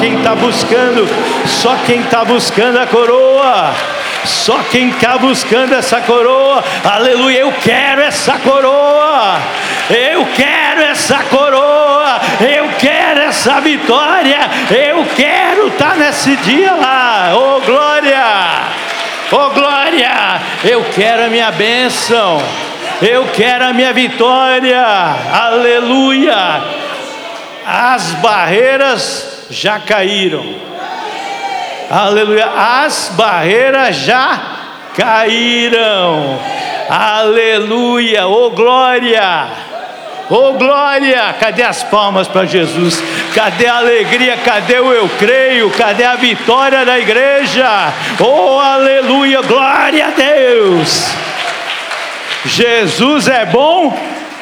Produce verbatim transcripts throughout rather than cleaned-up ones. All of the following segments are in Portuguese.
quem está buscando, só quem está buscando a coroa, só quem está buscando essa coroa, aleluia, eu quero essa coroa, eu quero essa coroa, eu quero essa vitória, eu quero estar nesse dia lá, oh glória, oh glória, eu quero a minha bênção, eu quero a minha vitória, aleluia. As barreiras já caíram, aleluia, as barreiras já caíram, aleluia, oh glória, oh glória. Cadê as palmas para Jesus? Cadê a alegria? Cadê o eu creio? Cadê a vitória da igreja? Oh aleluia, glória a Deus. Jesus é bom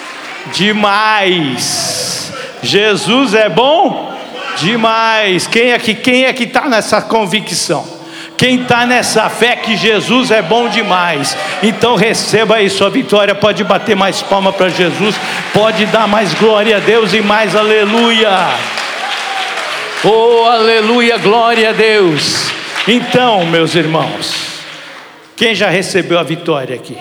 demais. Jesus é bom demais. Quem é que quem é que está nessa convicção? Quem está nessa fé que Jesus é bom demais? Então receba aí sua vitória. Pode bater mais palma para Jesus. Pode dar mais glória a Deus e mais aleluia. Oh aleluia, glória a Deus. Então, meus irmãos, quem já recebeu a vitória aqui?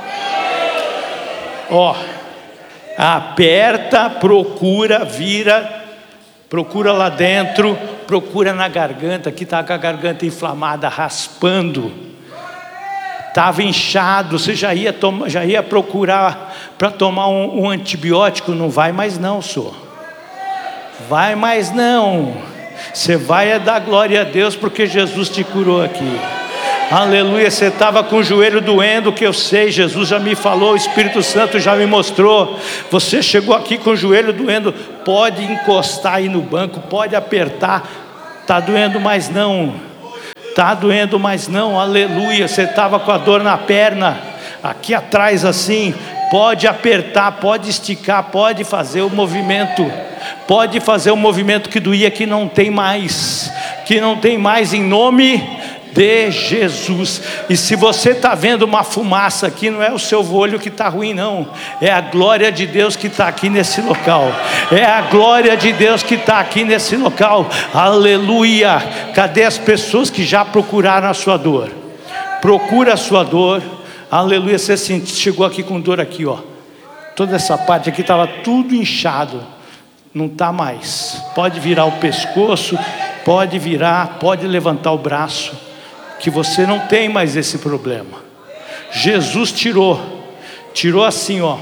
Ó, oh, aperta, procura, vira, procura lá dentro, procura na garganta, que está com a garganta inflamada, raspando, estava inchado, você já ia, toma, já ia procurar para tomar um, um antibiótico, não vai mais não, senhor, vai mais não, você vai é dar glória a Deus, porque Jesus te curou aqui. Aleluia, você estava com o joelho doendo, que eu sei, Jesus já me falou, o Espírito Santo já me mostrou. Você chegou aqui com o joelho doendo, pode encostar aí no banco, pode apertar, está doendo mais não, está doendo mais não, aleluia. Você estava com a dor na perna, aqui atrás assim, pode apertar, pode esticar, pode fazer o movimento, pode fazer o movimento que doía, que não tem mais, que não tem mais, em nome de Jesus. E se você está vendo uma fumaça aqui, não é o seu olho que está ruim não, é a glória de Deus que está aqui nesse local, é a glória de Deus que está aqui nesse local, aleluia. Cadê as pessoas que já procuraram a sua dor? Procura a sua dor, aleluia. Você chegou aqui com dor aqui, ó, toda essa parte aqui estava tudo inchado, não está mais, pode virar o pescoço, pode virar, pode levantar o braço, que você não tem mais esse problema. Jesus tirou, tirou assim, ó.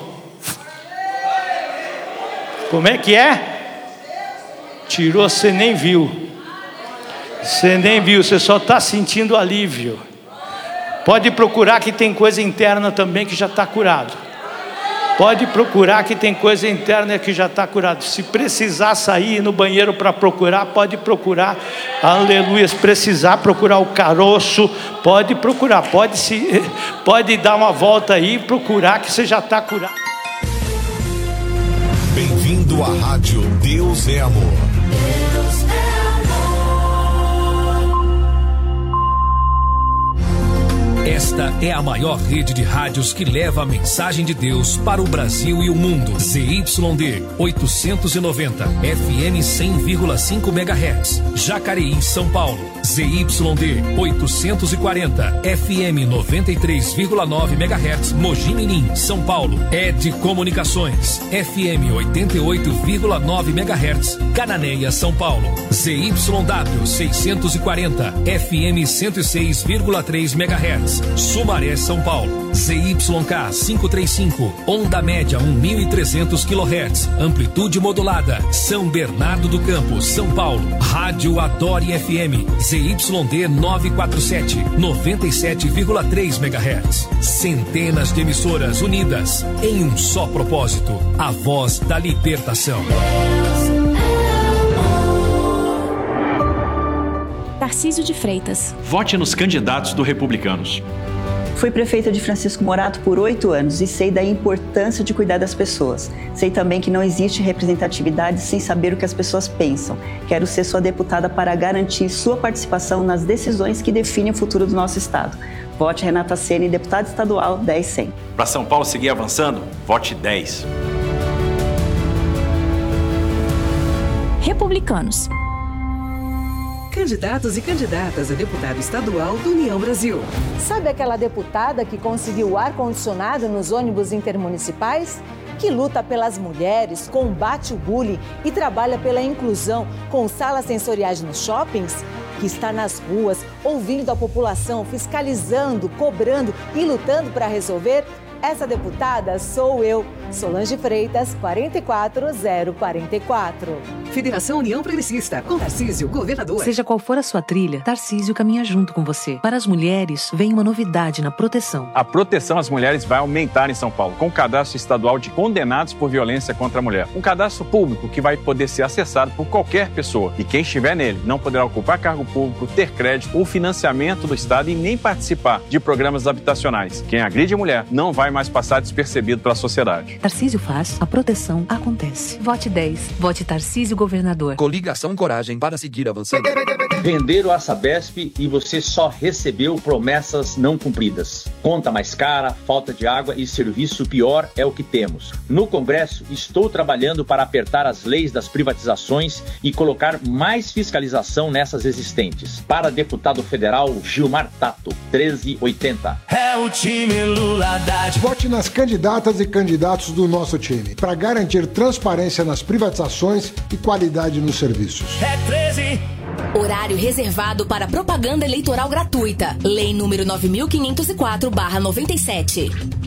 Como é que é? Tirou, você nem viu, você nem viu, você só está sentindo alívio. Pode procurar que tem coisa interna também que já está curado. Pode procurar que tem coisa interna que já está curado. Se precisar sair no banheiro para procurar, pode procurar, aleluia. Se precisar procurar o caroço, pode procurar, pode, se, pode dar uma volta aí e procurar que você já está curado. Bem-vindo à rádio Deus é Amor. Deus é amor. Esta é a maior rede de rádios que leva a mensagem de Deus para o Brasil e o mundo. Z Y D oitocentos e noventa, F M cem vírgula cinco megahertz, Jacareí, São Paulo. Z Y D oitocentos e quarenta, F M noventa e três vírgula nove megahertz, Mogi Mirim, São Paulo. Ed Comunicações, F M oitenta e oito vírgula nove megahertz, Cananéia, São Paulo. Z Y W seiscentos e quarenta, F M cento e seis vírgula três megahertz, Sumaré, São Paulo. Z Y K quinhentos e trinta e cinco, onda média mil e trezentos quilohertz, amplitude modulada, São Bernardo do Campo, São Paulo. Rádio Adore F M, Z Y D novecentos e quarenta e sete, noventa e sete vírgula três megahertz. Centenas de emissoras unidas em um só propósito, a voz da libertação. Tarcísio de Freitas. Vote nos candidatos do Republicanos. Fui prefeita de Francisco Morato por oito anos e sei da importância de cuidar das pessoas. Sei também que não existe representatividade sem saber o que as pessoas pensam. Quero ser sua deputada para garantir sua participação nas decisões que definem o futuro do nosso estado. Vote Renata Ceni, deputada estadual dez cem. Para São Paulo seguir avançando, vote dez. Republicanos. Candidatos e candidatas a deputado estadual do União Brasil. Sabe aquela deputada que conseguiu ar-condicionado nos ônibus intermunicipais? Que luta pelas mulheres, combate o bullying e trabalha pela inclusão com salas sensoriais nos shoppings? Que está nas ruas, ouvindo a população, fiscalizando, cobrando e lutando para resolver? Essa deputada sou eu, Solange Freitas, quatro quatro zero quatro quatro. Federação União Progressista, com Tarcísio, governador. Seja qual for a sua trilha, Tarcísio caminha junto com você. Para as mulheres, vem uma novidade na proteção. A proteção às mulheres vai aumentar em São Paulo, com o cadastro estadual de condenados por violência contra a mulher. Um cadastro público que vai poder ser acessado por qualquer pessoa. E quem estiver nele não poderá ocupar cargo público, ter crédito ou financiamento do Estado e nem participar de programas habitacionais. Quem agride a mulher não vai mais passar despercebido pela sociedade. Tarcísio faz, a proteção acontece. Vote dez. Vote Tarcísio Governador. Coligação Coragem para seguir avançando. Venderam a Sabesp e você só recebeu promessas não cumpridas. Conta mais cara, falta de água e serviço pior é o que temos. No Congresso, estou trabalhando para apertar as leis das privatizações e colocar mais fiscalização nessas existentes. Para deputado federal Gilmar Tato, treze oitenta. É o time Lula Haddad. Vote nas candidatas e candidatos do nosso time, para garantir transparência nas privatizações e qualidade nos serviços. É treze. Horário reservado para propaganda eleitoral gratuita. Lei número nove mil quinhentos e quatro barra noventa e sete.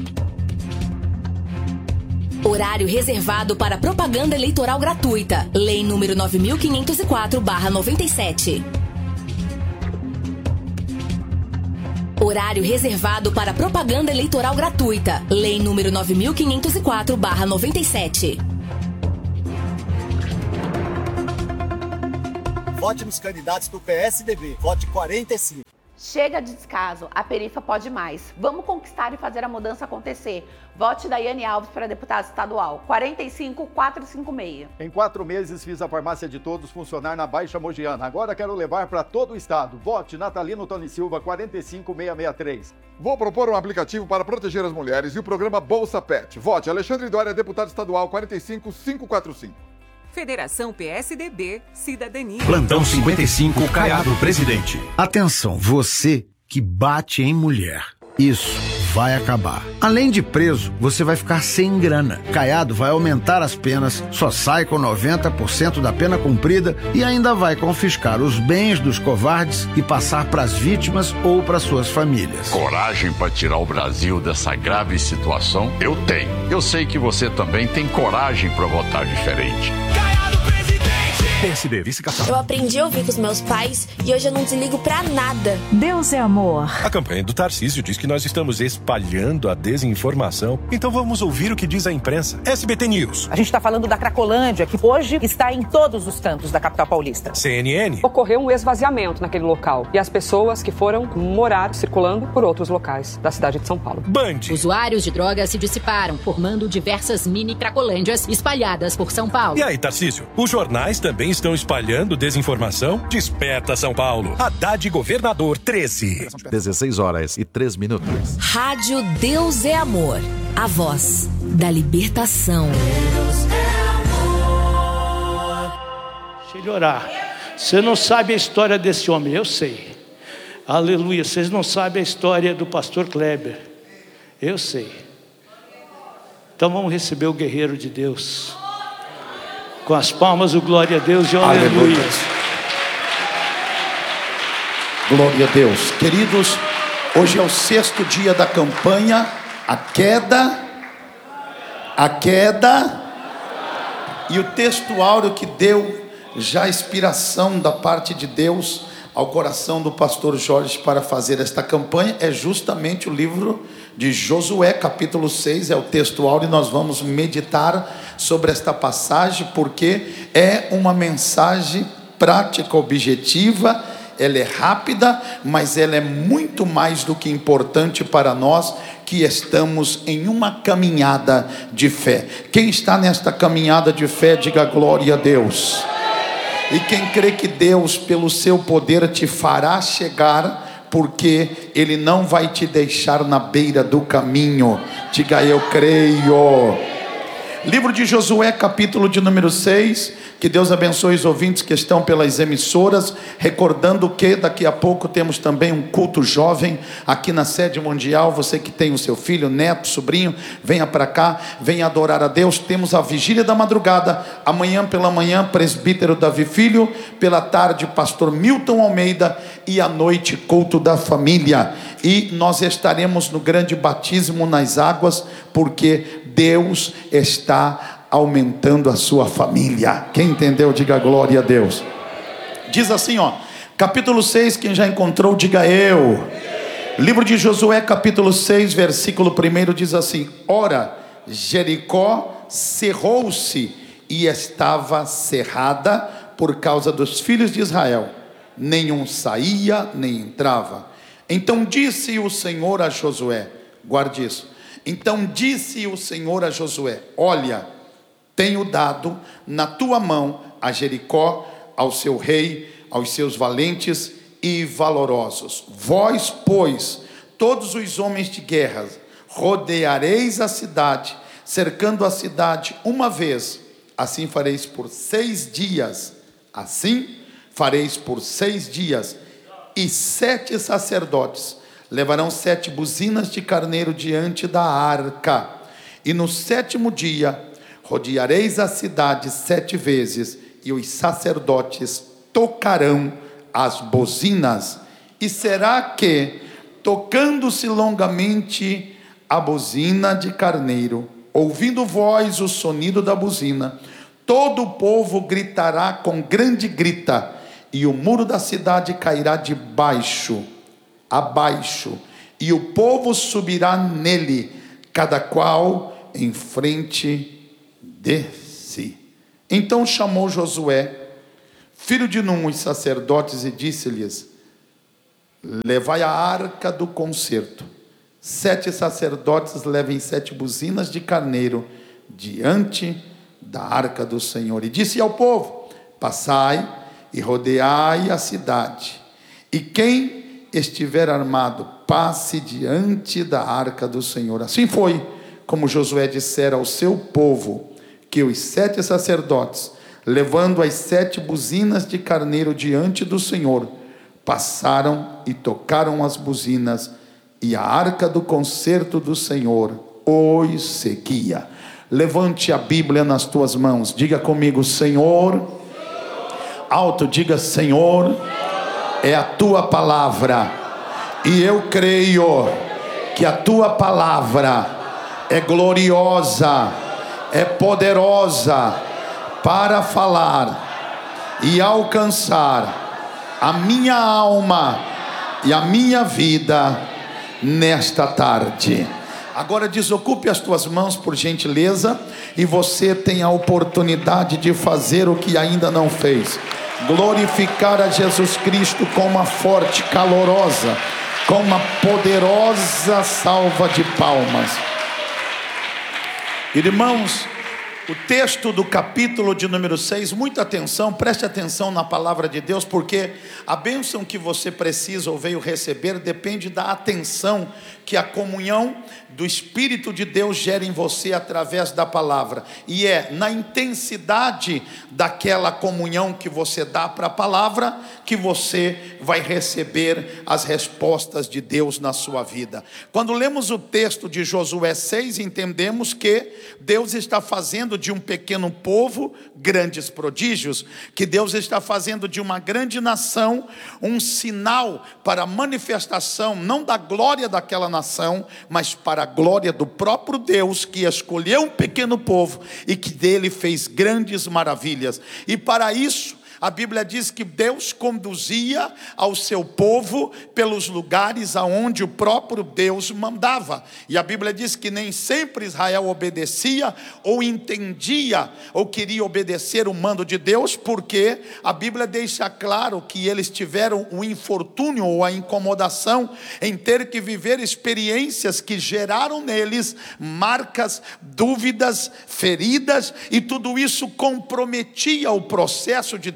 Horário reservado para propaganda eleitoral gratuita. Lei número nove mil quinhentos e quatro barra noventa e sete. Horário reservado para propaganda eleitoral gratuita. Lei número nove mil quinhentos e quatro barra noventa e sete. Vote nos candidatos do P S D B. Vote quarenta e cinco. Chega de descaso, a perifa pode mais. Vamos conquistar e fazer a mudança acontecer. Vote Daiane Alves para deputada estadual, quarenta e cinco quatrocentos e cinquenta e seis. Em quatro meses fiz a farmácia de todos funcionar na Baixa Mogiana. Agora quero levar para todo o estado. Vote Natalino Tony Silva, quarenta e cinco seiscentos e sessenta e três. Vou propor um aplicativo para proteger as mulheres e o programa Bolsa Pet. Vote Alexandre Dória, deputado estadual, quarenta e cinco quinhentos e quarenta e cinco. Federação P S D B, Cidadania. Plantão cinquenta e cinco, Caiado, presidente. Atenção, você que bate em mulher. Isso vai acabar. Além de preso, você vai ficar sem grana. Caiado vai aumentar as penas, só sai com noventa por cento da pena cumprida e ainda vai confiscar os bens dos covardes e passar para as vítimas ou para suas famílias. Coragem para tirar o Brasil dessa grave situação? Eu tenho. Eu sei que você também tem coragem para votar diferente. P S D, vice-caçado. Eu aprendi a ouvir com os meus pais e hoje eu não desligo pra nada. Deus é amor. A campanha do Tarcísio diz que nós estamos espalhando a desinformação. Então vamos ouvir o que diz a imprensa. S B T News. A gente está falando da Cracolândia, que hoje está em todos os cantos da capital paulista. C N N. Ocorreu um esvaziamento naquele local e as pessoas que foram morar circulando por outros locais da cidade de São Paulo. Band. Usuários de drogas se dissiparam, formando diversas mini Cracolândias espalhadas por São Paulo. E aí, Tarcísio, os jornais também estão espalhando desinformação? Desperta São Paulo. Haddad Governador treze. dezesseis horas e três minutos. Rádio Deus é Amor. A voz da libertação. Deus é amor. Deixa ele orar. Você não sabe a história desse homem, eu sei. Aleluia. Vocês não sabem a história do pastor Kleber. Eu sei. Então vamos receber o guerreiro de Deus. Com as palmas, o glória a Deus e o aleluia. aleluia. Glória a Deus. Queridos, hoje é o sexto dia da campanha. A queda, a queda. E o texto áureo que deu já a inspiração da parte de Deus ao coração do pastor Jorge para fazer esta campanha é justamente o livro de Josué, capítulo seis, é o texto áureo, e nós vamos meditar sobre esta passagem, porque é uma mensagem prática, objetiva, ela é rápida, mas ela é muito mais do que importante para nós que estamos em uma caminhada de fé. Quem está nesta caminhada de fé, diga glória a Deus. E quem crê que Deus, pelo seu poder, te fará chegar, porque Ele não vai te deixar na beira do caminho, diga eu creio. Livro de Josué, capítulo de número seis. Que Deus abençoe os ouvintes que estão pelas emissoras. Recordando que daqui a pouco temos também um culto jovem aqui na sede mundial. Você que tem o seu filho, neto, sobrinho, venha para cá, venha adorar a Deus. Temos a vigília da madrugada, amanhã pela manhã, presbítero Davi Filho, pela tarde, pastor Milton Almeida, e à noite, culto da família. E nós estaremos no grande batismo nas águas, porque Deus está aumentando a sua família. Quem entendeu, diga glória a Deus. Diz assim, ó, capítulo seis, quem já encontrou, diga eu. Livro de Josué, capítulo seis, versículo um, diz assim: ora, Jericó cerrou-se e estava cerrada por causa dos filhos de Israel. Nenhum saía, nem entrava. Então disse o Senhor a Josué, guarde isso. Então disse o Senhor a Josué: olha, tenho dado na tua mão a Jericó, ao seu rei, aos seus valentes e valorosos. Vós, pois, todos os homens de guerra, rodeareis a cidade, cercando a cidade uma vez. Assim fareis por seis dias. Assim fareis por seis dias. E sete sacerdotes levarão sete buzinas de carneiro diante da arca. E no sétimo dia rodeareis a cidade sete vezes, e os sacerdotes tocarão as buzinas. E será que, tocando-se longamente a buzina de carneiro, ouvindo vós o sonido da buzina, todo o povo gritará com grande grita, e o muro da cidade cairá de baixo, abaixo, e o povo subirá nele, cada qual em frente de si. Então chamou Josué, filho de Num, os sacerdotes, e disse-lhes: levai a arca do concerto. Sete sacerdotes levem sete buzinas de carneiro diante da arca do Senhor. E disse ao povo: passai e rodeai a cidade, e quem estiver armado, passe diante da arca do Senhor. Assim foi como Josué dissera ao seu povo, que os sete sacerdotes, levando as sete buzinas de carneiro diante do Senhor, passaram e tocaram as buzinas, e a arca do concerto do Senhor os seguia. Levante a Bíblia nas tuas mãos, diga comigo: Senhor. Alto, diga: Senhor, é a tua palavra, e eu creio que a tua palavra é gloriosa, é poderosa para falar e alcançar a minha alma e a minha vida nesta tarde. Agora desocupe as tuas mãos, por gentileza, e você tem a oportunidade de fazer o que ainda não fez: glorificar a Jesus Cristo com uma forte, calorosa, com uma poderosa salva de palmas. Irmãos, o texto do capítulo de número seis, muita atenção, preste atenção na palavra de Deus, porque a bênção que você precisa ou veio receber depende da atenção que a comunhão do Espírito de Deus gera em você através da palavra, e é na intensidade daquela comunhão que você dá para a palavra que você vai receber as respostas de Deus na sua vida. Quando lemos o texto de Josué seis, entendemos que Deus está fazendo de um pequeno povo grandes prodígios, que Deus está fazendo de uma grande nação um sinal para a manifestação não da glória daquela nação, mas para a glória do próprio Deus, que escolheu um pequeno povo e que dele fez grandes maravilhas. E para isso a Bíblia diz que Deus conduzia ao seu povo pelos lugares aonde o próprio Deus mandava. E a Bíblia diz que nem sempre Israel obedecia ou entendia ou queria obedecer o mando de Deus, porque a Bíblia deixa claro que eles tiveram o infortúnio ou a incomodação em ter que viver experiências que geraram neles marcas, dúvidas, feridas, e tudo isso comprometia o processo de Deus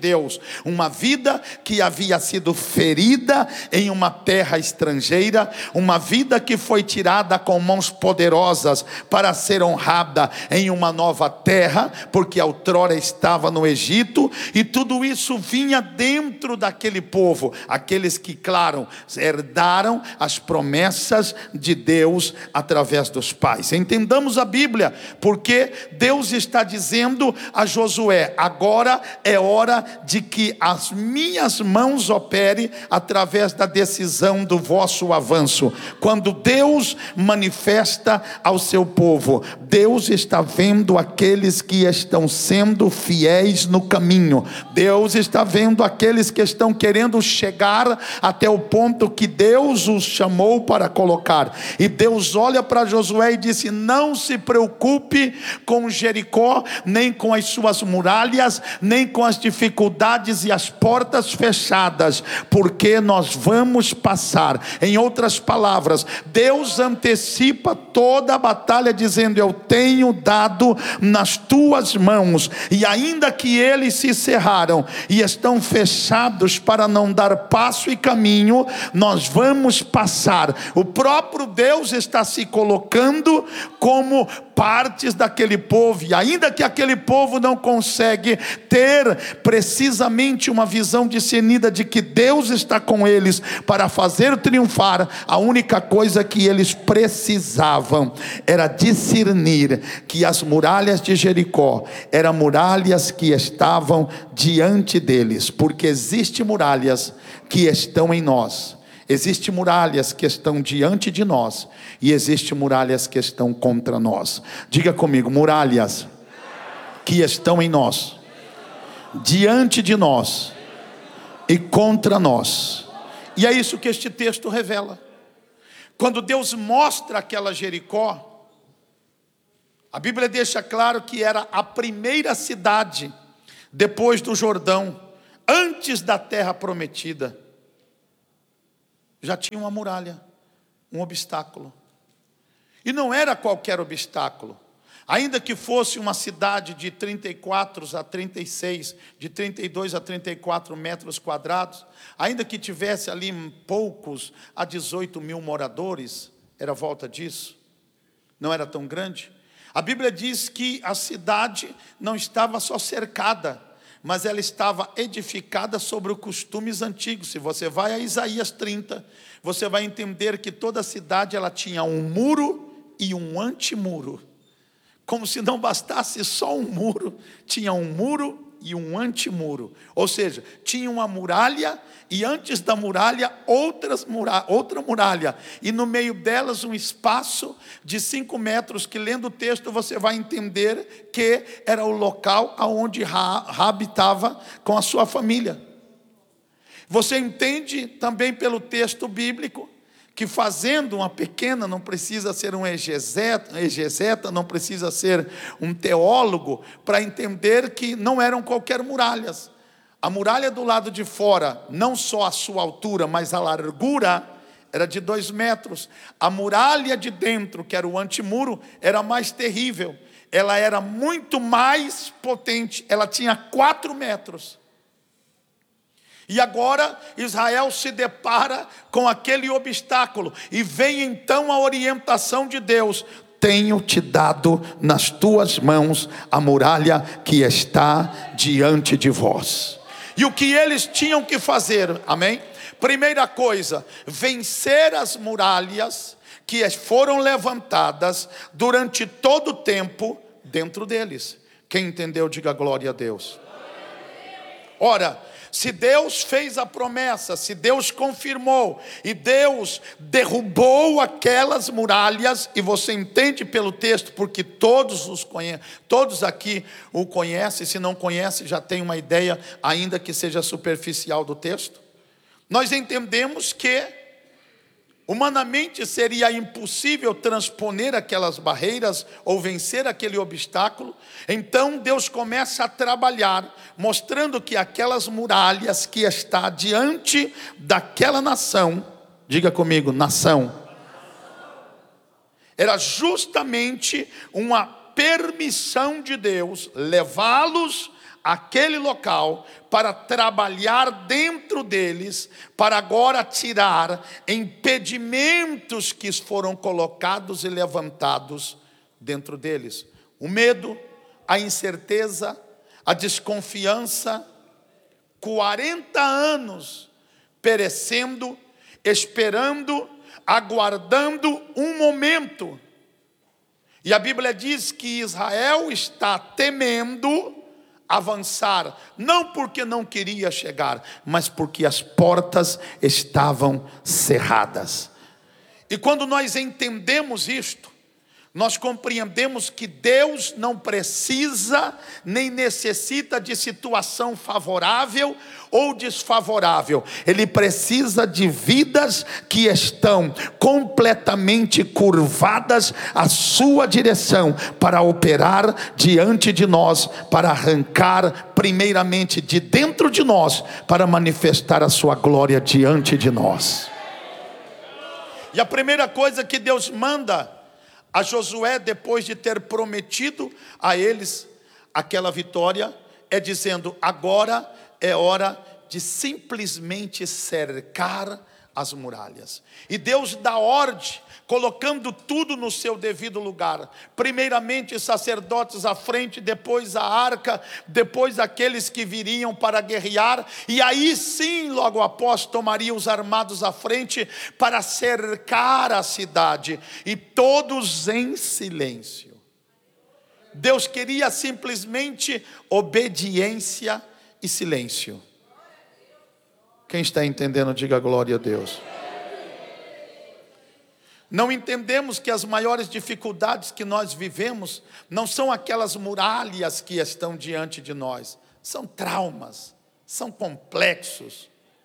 Deus, uma vida que havia sido ferida em uma terra estrangeira, uma vida que foi tirada com mãos poderosas para ser honrada em uma nova terra, porque outrora estava no Egito, e tudo isso vinha dentro daquele povo, aqueles que, claro, herdaram as promessas de Deus através dos pais. Entendamos a Bíblia, porque Deus está dizendo a Josué: agora é hora de que as minhas mãos operem através da decisão do vosso avanço. Quando Deus manifesta ao seu povo, Deus está vendo aqueles que estão sendo fiéis no caminho. Deus está vendo aqueles que estão querendo chegar até o ponto que Deus os chamou para colocar. E Deus olha para Josué e disse: não se preocupe com Jericó, nem com as suas muralhas, nem com as dificuldades e as portas fechadas, porque nós vamos passar. Em outras palavras, Deus antecipa toda a batalha, dizendo: eu tenho dado nas tuas mãos, e ainda que eles se cerraram e estão fechados para não dar passo e caminho, nós vamos passar. O próprio Deus está se colocando como partes daquele povo, e ainda que aquele povo não consegue ter precisamente uma visão discernida de que Deus está com eles para fazer triunfar, a única coisa que eles precisavam era discernir que as muralhas de Jericó eram muralhas que estavam diante deles, porque existem muralhas que estão em nós. Existem muralhas que estão diante de nós, e existem muralhas que estão contra nós. Diga comigo: muralhas que estão em nós, diante de nós e contra nós. E é isso que este texto revela. Quando Deus mostra aquela Jericó, a Bíblia deixa claro que era a primeira cidade depois do Jordão, antes da terra prometida. Já tinha uma muralha, um obstáculo. E não era qualquer obstáculo. Ainda que fosse uma cidade de trinta e quatro a trinta e seis, de trinta e dois a trinta e quatro metros quadrados, ainda que tivesse ali poucos a dezoito mil moradores, era volta disso, não era tão grande. A Bíblia diz que a cidade não estava só cercada, mas ela estava edificada sobre os costumes antigos. Se você vai a Isaías trinta, você vai entender que toda a cidade ela tinha um muro e um antimuro. Como se não bastasse só um muro, tinha um muro e um antimuro. Ou seja, tinha uma muralha, e antes da muralha, outras muralha, outra muralha. E no meio delas um espaço de cinco metros, que lendo o texto você vai entender que era o local onde Raabe estava com a sua família. Você entende também pelo texto bíblico que fazendo uma pequena, não precisa ser um exegeta, exegeta, não precisa ser um teólogo para entender que não eram qualquer muralhas. A muralha do lado de fora, não só a sua altura, mas a largura, era de dois metros. A muralha de dentro, que era o antimuro, era mais terrível. Ela era muito mais potente, ela tinha quatro metros. E agora Israel se depara com aquele obstáculo, e vem então a orientação de Deus: tenho te dado nas tuas mãos a muralha que está diante de vós. E o que eles tinham que fazer, amém? Primeira coisa, vencer as muralhas que foram levantadas durante todo o tempo dentro deles. Quem entendeu, diga glória a Deus. Ora, se Deus fez a promessa, se Deus confirmou, e Deus derrubou aquelas muralhas, e você entende pelo texto, porque todos os conhecem, todos aqui o conhecem, se não conhece já tem uma ideia, ainda que seja superficial, do texto. Nós entendemos que humanamente seria impossível transponer aquelas barreiras ou vencer aquele obstáculo. Então Deus começa a trabalhar, mostrando que aquelas muralhas que está diante daquela nação, diga comigo, nação, era justamente uma permissão de Deus levá-los aquele local para trabalhar dentro deles, para agora tirar impedimentos que foram colocados e levantados dentro deles. O medo, a incerteza, a desconfiança, quarenta anos perecendo, esperando, aguardando um momento. E a Bíblia diz que Israel está temendo avançar, não porque não queria chegar, mas porque as portas estavam cerradas. E quando nós entendemos isto, nós compreendemos que Deus não precisa nem necessita de situação favorável ou desfavorável. Ele precisa de vidas que estão completamente curvadas à sua direção para operar diante de nós, para arrancar primeiramente de dentro de nós, para manifestar a sua glória diante de nós. E a primeira coisa que Deus manda a Josué, depois de ter prometido a eles aquela vitória, é dizendo: agora é hora de simplesmente cercar as muralhas. E Deus dá ordem, colocando tudo no seu devido lugar. Primeiramente sacerdotes à frente, depois a arca, depois aqueles que viriam para guerrear, e aí sim, logo após, tomariam os armados à frente para cercar a cidade, e todos em silêncio. Deus queria simplesmente obediência e silêncio. Quem está entendendo, diga glória a Deus. Não entendemos que as maiores dificuldades que nós vivemos não são aquelas muralhas que estão diante de nós. São traumas, são complexos,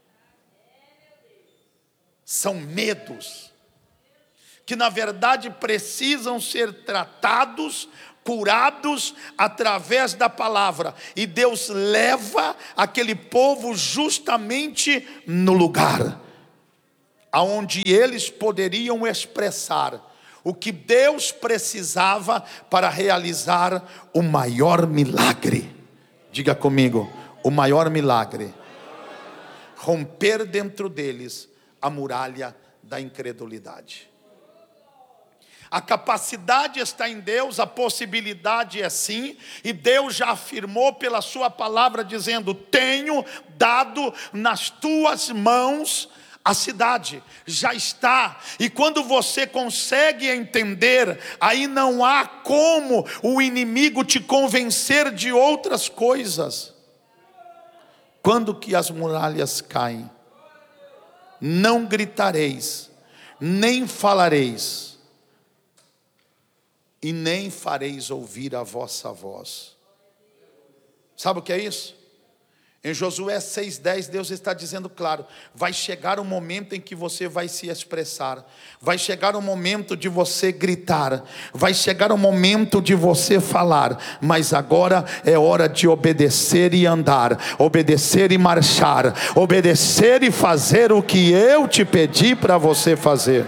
são medos, que na verdade precisam ser tratados, curados através da palavra. E Deus leva aquele povo justamente no lugar aonde eles poderiam expressar o que Deus precisava para realizar o maior milagre. Diga comigo, o maior milagre. Romper dentro deles a muralha da incredulidade. A capacidade está em Deus, a possibilidade é sim, e Deus já afirmou pela sua palavra, dizendo: tenho dado nas tuas mãos a cidade. Já está. E quando você consegue entender, aí não há como o inimigo te convencer de outras coisas. Quando que as muralhas caem, não gritareis, nem falareis, e nem fareis ouvir a vossa voz. Sabe o que é isso? Em Josué seis, dez, Deus está dizendo claro: vai chegar um momento em que você vai se expressar, vai chegar um momento de você gritar, vai chegar um momento de você falar, mas agora é hora de obedecer e andar, obedecer e marchar, obedecer e fazer o que eu te pedi para você fazer.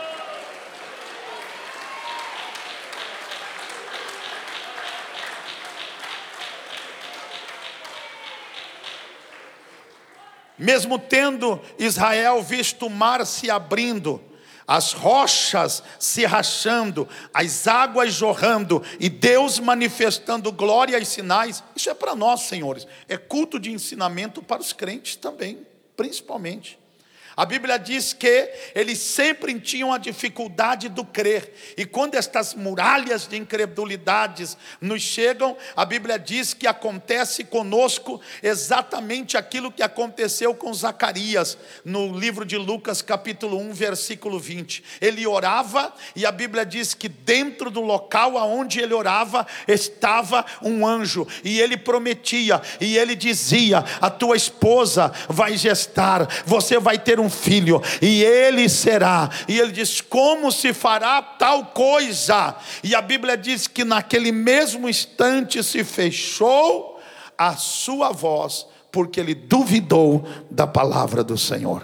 Mesmo tendo Israel visto o mar se abrindo, as rochas se rachando, as águas jorrando, e Deus manifestando glória e sinais, isso é para nós, senhores, é culto de ensinamento para os crentes também, principalmente. A Bíblia diz que eles sempre tinham a dificuldade do crer. E quando estas muralhas de incredulidades nos chegam, a Bíblia diz que acontece conosco exatamente aquilo que aconteceu com Zacarias, no livro de Lucas capítulo um, versículo vinte. Ele orava, e a Bíblia diz que dentro do local aonde ele orava, estava um anjo. E ele prometia, e ele dizia: a tua esposa vai gestar, você vai ter um um filho, e ele será, e ele diz: como se fará tal coisa? E a Bíblia diz que naquele mesmo instante se fechou a sua voz, porque ele duvidou da palavra do Senhor.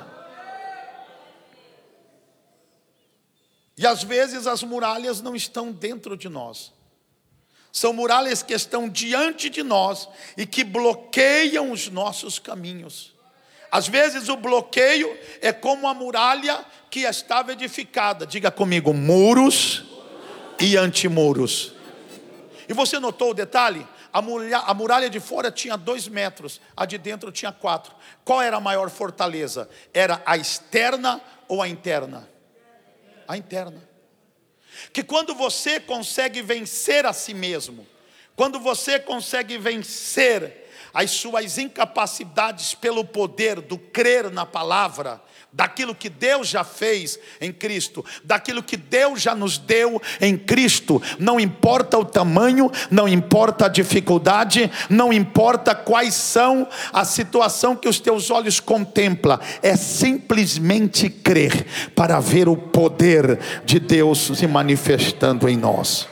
E às vezes as muralhas não estão dentro de nós, São muralhas que estão diante de nós e que bloqueiam os nossos caminhos. Às vezes o bloqueio é como a muralha que estava edificada. Diga comigo, muros e antimuros. E você notou o detalhe? A muralha, a muralha de fora tinha dois metros, a de dentro tinha quatro. Qual era a maior fortaleza? Era a externa ou a interna? A interna. Que quando você consegue vencer a si mesmo, quando você consegue vencer as suas incapacidades pelo poder do crer na palavra, daquilo que Deus já fez em Cristo, daquilo que Deus já nos deu em Cristo, não importa o tamanho, não importa a dificuldade, não importa quais são a situação que os teus olhos contemplam, é simplesmente crer para ver o poder de Deus se manifestando em nós.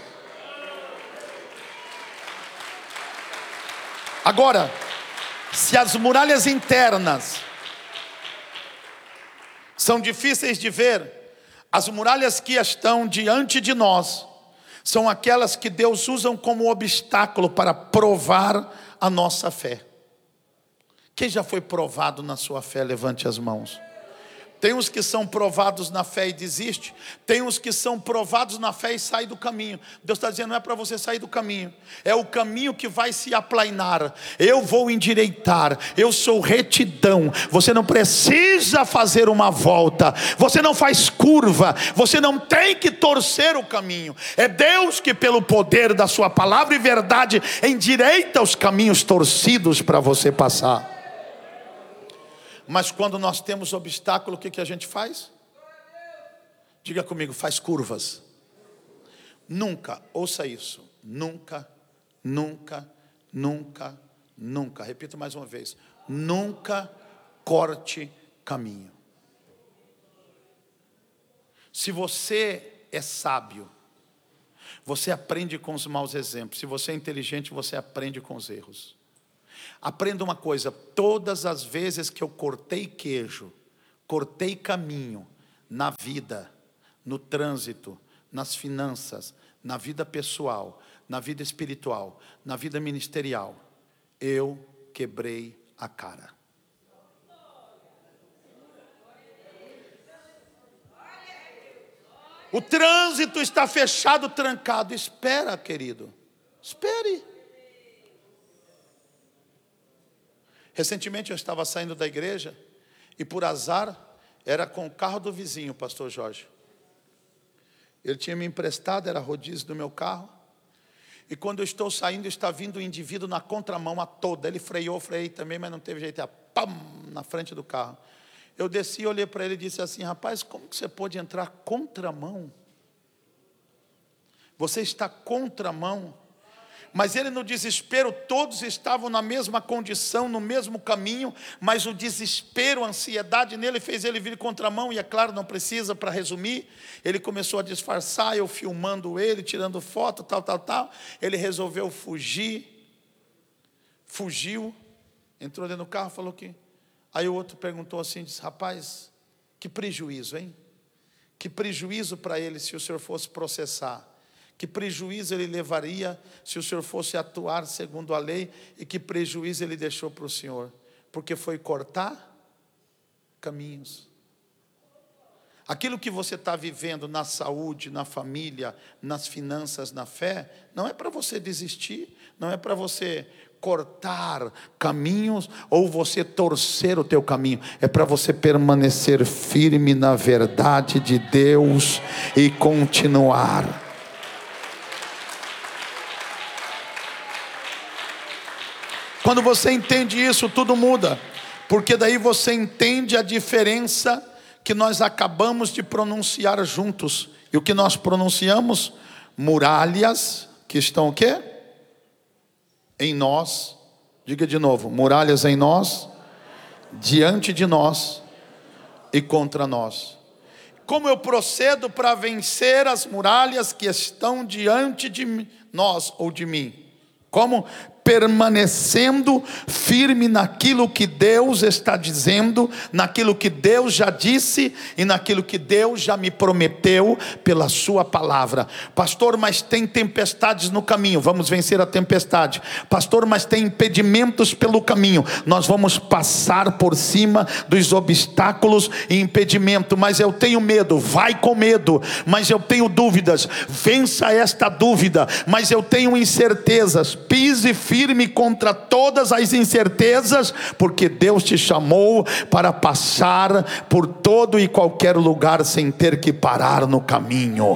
Agora, se as muralhas internas são difíceis de ver, as muralhas que estão diante de nós são aquelas que Deus usa como obstáculo para provar a nossa fé. Quem já foi provado na sua fé, levante as mãos. Tem uns que são provados na fé e desiste. Tem uns que são provados na fé e saem do caminho. Deus está dizendo, não é para você sair do caminho. É o caminho que vai se aplainar. Eu vou endireitar. Eu sou retidão. Você não precisa fazer uma volta. Você não faz curva. Você não tem que torcer o caminho. É Deus que pelo poder da sua palavra e verdade endireita os caminhos torcidos para você passar. Mas quando nós temos obstáculo, o que, que a gente faz? Diga comigo, faz curvas. Nunca, ouça isso. Nunca, nunca, nunca, nunca. Repito mais uma vez. Nunca corte caminho. Se você é sábio, você aprende com os maus exemplos. Se você é inteligente, você aprende com os erros. Aprenda uma coisa, todas as vezes que eu cortei queijo, cortei caminho na vida, no trânsito, nas finanças, na vida pessoal, na vida espiritual, na vida ministerial, eu quebrei a cara. O trânsito está fechado, trancado. Espera, querido, espere. Recentemente eu estava saindo da igreja e por azar era com o carro do vizinho, pastor Jorge. Ele tinha me emprestado, era rodízio do meu carro. E quando eu estou saindo, está vindo um indivíduo na contramão a toda. Ele freou, freiei também, mas não teve jeito, era pam, na frente do carro. Eu desci, olhei para ele e disse assim, rapaz, como que você pode entrar contramão? Você está contramão. Mas ele no desespero, todos estavam na mesma condição, no mesmo caminho, mas o desespero, a ansiedade nele fez ele vir contramão, e é claro, não precisa para resumir, ele começou a disfarçar, eu filmando ele, tirando foto, tal, tal, tal, ele resolveu fugir, fugiu, entrou dentro do carro, falou que, aí o outro perguntou assim, disse, rapaz, que prejuízo, hein? Que prejuízo para ele se o senhor fosse processar. Que prejuízo ele levaria se o senhor fosse atuar segundo a lei, e que prejuízo ele deixou para o senhor, porque foi cortar caminhos. Aquilo que você está vivendo na saúde, na família, nas finanças, na fé, não é para você desistir, não é para você cortar caminhos ou você torcer o teu caminho, é para você permanecer firme na verdade de Deus e continuar. Quando você entende isso, tudo muda, porque daí você entende a diferença que nós acabamos de pronunciar juntos. E o que nós pronunciamos? Muralhas que estão o quê? Em nós. Diga de novo, muralhas em nós, diante de nós e contra nós. Como eu procedo para vencer as muralhas que estão diante de nós ou de mim? Como? permanecendo firme naquilo que Deus está dizendo, naquilo que Deus já disse e naquilo que Deus já me prometeu pela sua palavra. Pastor, mas tem tempestades no caminho. Vamos vencer a tempestade. Pastor, mas tem impedimentos pelo caminho. Nós vamos passar por cima dos obstáculos e impedimento. Mas eu tenho medo. Vai com medo. Mas eu tenho dúvidas. Vença esta dúvida. Mas eu tenho incertezas. Pise firme firme contra todas as incertezas, porque Deus te chamou para passar por todo e qualquer lugar sem ter que parar no caminho.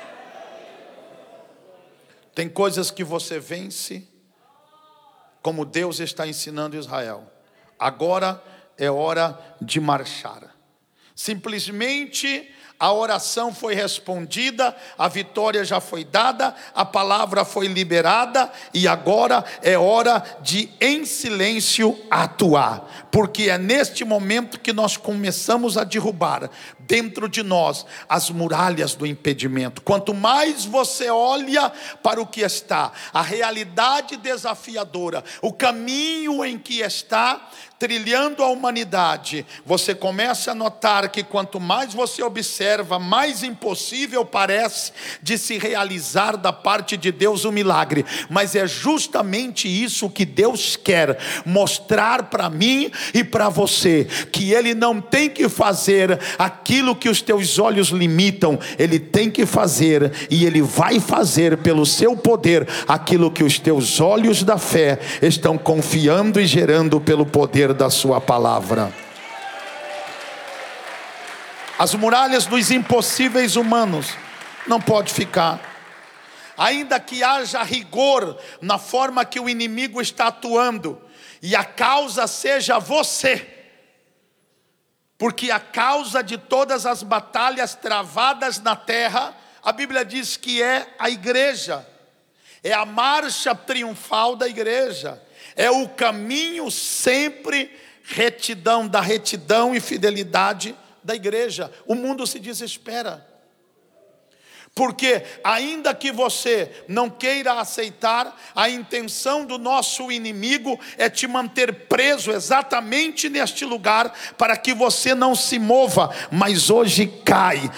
Tem coisas que você vence, como Deus está ensinando Israel. Agora é hora de marchar. Simplesmente a oração foi respondida, a vitória já foi dada, a palavra foi liberada, e agora é hora de, em silêncio, atuar. Porque é neste momento que nós começamos a derrubar dentro de nós as muralhas do impedimento. Quanto mais você olha para o que está, a realidade desafiadora, o caminho em que está trilhando a humanidade, você começa a notar que quanto mais você observa, mais impossível parece de se realizar da parte de Deus o milagre. Mas é justamente isso que Deus quer mostrar para mim e para você, que Ele não tem que fazer aquilo que os teus olhos limitam, Ele tem que fazer, e Ele vai fazer pelo seu poder aquilo que os teus olhos da fé estão confiando e gerando pelo poder da sua palavra. As muralhas dos impossíveis humanos não pode ficar. Ainda que haja rigor na forma que o inimigo está atuando, e a causa seja você, porque a causa de todas as batalhas travadas na terra, a Bíblia diz que é a igreja, é a marcha triunfal da igreja, é o caminho sempre retidão, da retidão e fidelidade da igreja. O mundo se desespera, porque ainda que você não queira aceitar, a intenção do nosso inimigo é te manter preso exatamente neste lugar, para que você não se mova. Mas hoje cai